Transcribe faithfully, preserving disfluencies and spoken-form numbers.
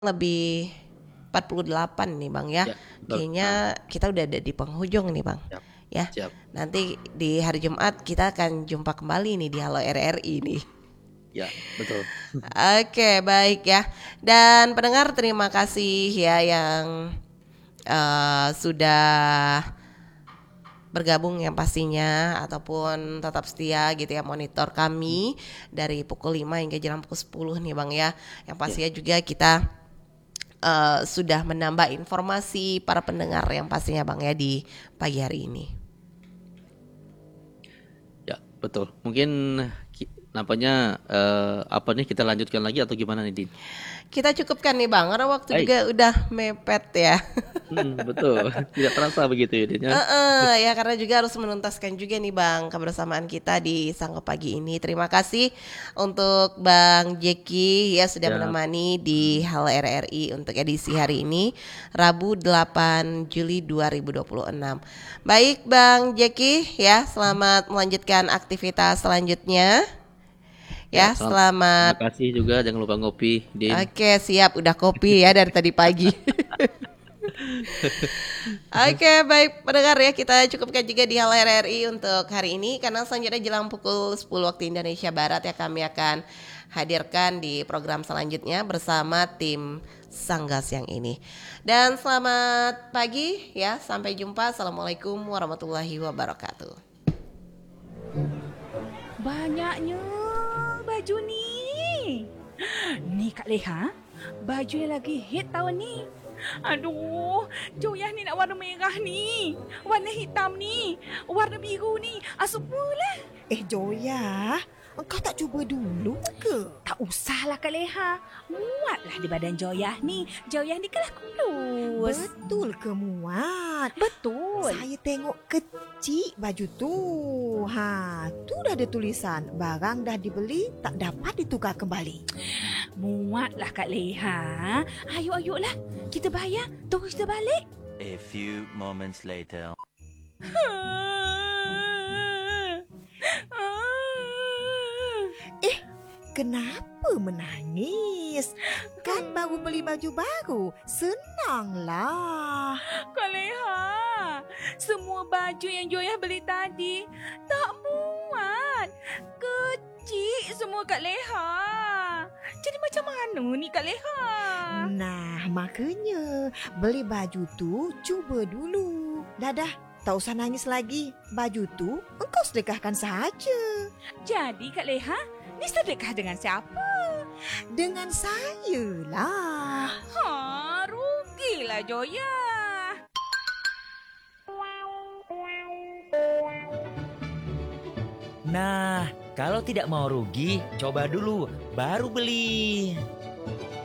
Lebih empat puluh delapan nih Bang ya. Ya, betul. Kayaknya Ah, kita udah ada di penghujung nih Bang. siap, Ya, siap. nanti di hari Jumat kita akan jumpa kembali nih di Halo R R I nih. Ya, betul. Oke, baik ya. Dan pendengar terima kasih ya yang eh, sudah bergabung yang pastinya ataupun tetap setia gitu ya monitor kami dari pukul lima hingga jam pukul sepuluh nih Bang ya. Yang Ya, pastinya juga kita eh, sudah menambah informasi para pendengar yang pastinya Bang ya di pagi hari ini. ya, betul. Mungkin ki- nampaknya eh, apa nih kita lanjutkan lagi atau gimana nih, Din? Kita cukupkan nih Bang, karena waktu Baik. juga udah mepet ya. Hmm, betul. Tidak terasa begitu ya, Din ya. Eh, ya karena juga harus menuntaskan juga nih Bang kebersamaan kita di Sangka Pagi ini. Terima kasih untuk Bang Jeki ya sudah Ya. menemani di Hmm, Hal R R I untuk edisi hari ini Rabu delapan Juli dua ribu dua puluh enam. Baik Bang Jeki ya, selamat melanjutkan aktivitas selanjutnya. Ya, Ya, salam. Terima selamat. kasih juga, jangan lupa ngopi, Din. Oke, siap udah kopi ya dari tadi pagi. Oke, baik pendengar ya, kita cukupkan juga di Hal R R I untuk hari ini karena selanjutnya jelang pukul sepuluh waktu Indonesia Barat ya kami akan hadirkan di program selanjutnya bersama tim Sanggas yang ini. Dan selamat pagi ya, sampai jumpa. Assalamualaikum warahmatullahi wabarakatuh. Banyaknya baju ni. Ni Kak Leha, baju yang lagi hit tahun ni. Aduh, Joyah ni nak warna merah ni, warna hitam ni, warna biru ni. Asupalah. Eh Joya, engkau tak cuba dulu ke? Tak usahlah Kak Leha. Muatlah di badan Joyah ni. Joyah ni kelas kurus. Betul ke muat? Betul. Saya tengok kecil baju tu. Ha, tu dah ada tulisan barang dah dibeli tak dapat ditukar kembali. Muatlah Kak Leha. Ayo-ayolah. Kita bayar, terus kita balik. A few moments later. Eh, kenapa menangis? Kan baru beli baju baru. Senanglah. Kak Leha, semua baju yang Joyah beli tadi tak muat. Kecil semua Kak Leha. Jadi macam mana ni Kak Leha? Nah, makanya beli baju tu cuba dulu. Dah dah, tak usah nangis lagi. Baju tu engkau sedekahkan saja. Jadi Kak Leha, ni sedekah dengan siapa? Dengan saya lah. Ha, rugilah Joyah. Nah, kalau tidak mau rugi, coba dulu, baru beli.